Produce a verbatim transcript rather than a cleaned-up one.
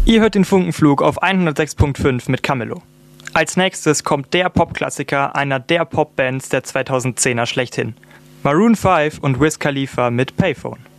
Ihr hört den Funkenflug auf hundertsechs Komma fünf mit Camillo. Als nächstes kommt der Popklassiker einer der Popbands der zweitausendzehner schlechthin. Maroon fünf und Wiz Khalifa mit Payphone.